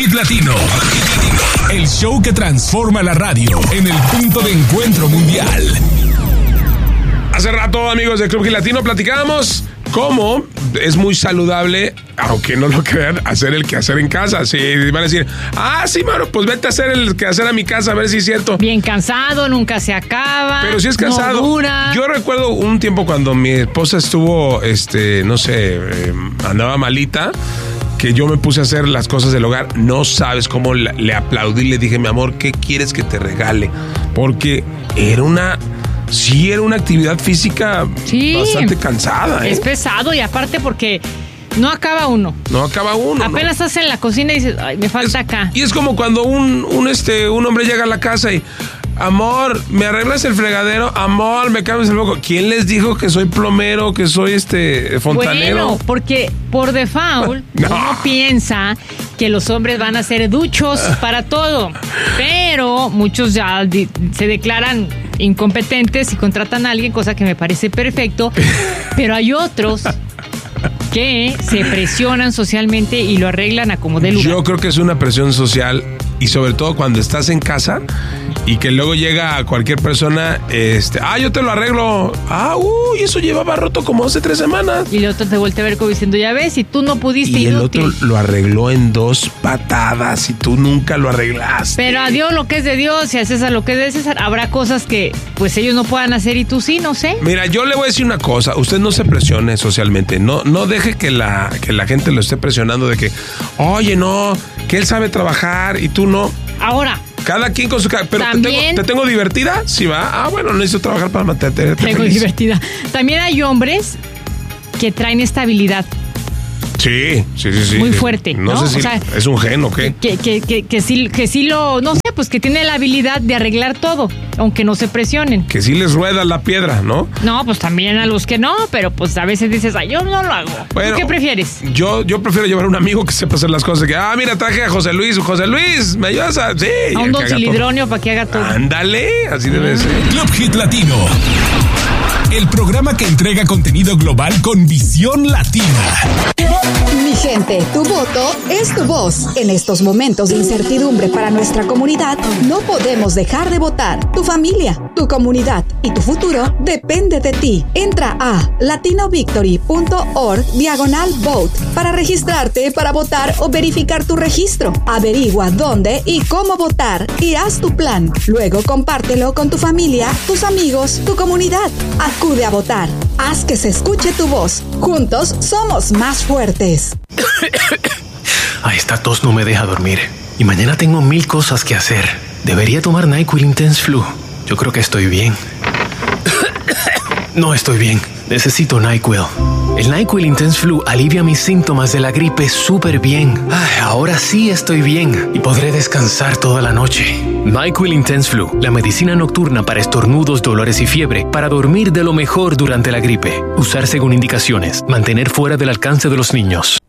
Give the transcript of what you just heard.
Hit Latino, el show que transforma la radio en el punto de encuentro mundial. Hace rato, amigos de Club Hit Latino, platicábamos cómo es muy saludable, aunque no lo crean, hacer el quehacer en casa. Sí, van a decir, sí, mano, pues vete a hacer el quehacer a mi casa a ver si es cierto. Bien cansado, nunca se acaba. Pero si es cansado. No dura. Yo recuerdo un tiempo cuando mi esposa estuvo, andaba malita, que yo me puse a hacer las cosas del hogar. No sabes cómo le aplaudí, le dije, mi amor, ¿qué quieres que te regale? Porque era una actividad física bastante cansada. Es pesado y aparte porque no acaba uno. Apenas estás en la cocina y dices, ay, me falta acá. Y es como cuando un hombre llega a la casa y, amor, ¿me arreglas el fregadero? Amor, ¿me cambias el foco? ¿Quién les dijo que soy plomero, que soy fontanero? Bueno, porque por default uno piensa que los hombres van a ser duchos para todo. Pero muchos ya se declaran incompetentes y contratan a alguien, cosa que me parece perfecto. Pero hay otros que se presionan socialmente y lo arreglan a como dé lugar. Yo creo que es una presión social y sobre todo cuando estás en casa y que luego llega cualquier persona, yo te lo arreglo. Y eso llevaba roto como hace 3 semanas. Y el otro te voltea a ver como diciendo, ya ves, y tú no pudiste. Y inútil. El otro lo arregló en 2 patadas y tú nunca lo arreglaste. Pero a Dios lo que es de Dios y a César lo que es de César. Habrá cosas que pues ellos no puedan hacer y tú sí, no sé. Mira, yo le voy a decir una cosa, usted no se presione socialmente, no deje que la gente lo esté presionando de que, oye, no, que él sabe trabajar y tú no. Ahora, cada quien con su... Pero ¿te tengo divertida? Sí, va. Bueno, necesito trabajar para mantenerte tengo feliz. Divertida. También hay hombres que traen estabilidad. Sí. Muy fuerte, ¿no? No sé si o sea, es un gen o qué. Que sí lo... No sé, pues que tiene la habilidad de arreglar todo, aunque no se presionen. Que sí les rueda la piedra, ¿no? No, pues también a los que no, pero pues a veces dices, yo no lo hago. Bueno, ¿tú qué prefieres? Yo prefiero llevar a un amigo que sepa hacer las cosas. Que, mira, traje a José Luis, ¿me ayudas a...? Sí. A un docilidronio para que haga todo. Ándale, así debe ser. Club Hit Latino. El programa que entrega contenido global con visión latina. Mi gente, tu voto es tu voz. En estos momentos de incertidumbre para nuestra comunidad, no podemos dejar de votar. Tu familia, tu comunidad y tu futuro depende de ti. Entra a latinovictory.org/vote para registrarte para votar o verificar tu registro. Averigua dónde y cómo votar y haz tu plan. Luego compártelo con tu familia, tus amigos, tu comunidad. Acude a votar. Haz que se escuche tu voz. Juntos somos más fuertes. Esta tos no me deja dormir. Y mañana tengo 1000 cosas que hacer. Debería tomar NyQuil Intense Flu. Yo creo que estoy bien. No estoy bien. Necesito NyQuil. El NyQuil Intense Flu alivia mis síntomas de la gripe súper bien. Ahora sí estoy bien y podré descansar toda la noche. NyQuil Intense Flu, la medicina nocturna para estornudos, dolores y fiebre, para dormir de lo mejor durante la gripe. Usar según indicaciones. Mantener fuera del alcance de los niños.